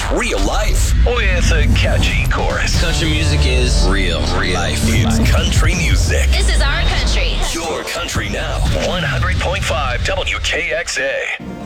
real life with a catchy chorus. Country music is real life. It's country music. This is our country. Your country now. 100.5 WKXA.